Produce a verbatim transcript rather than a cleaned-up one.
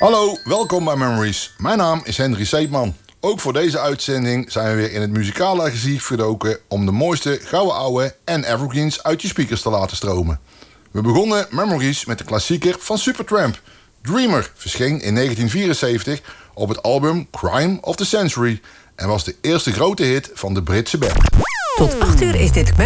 Hallo, welkom bij Memories. Mijn naam is Henry Seepman. Ook voor deze uitzending zijn we weer in het muzikale archief gedoken om de mooiste gouden ouwe en evergreens uit je speakers te laten stromen. We begonnen Memories met de klassieker van Supertramp. Dreamer verscheen in negentien vierenzeventig op het album Crime of the Century en was de eerste grote hit van de Britse band. Tot acht uur is dit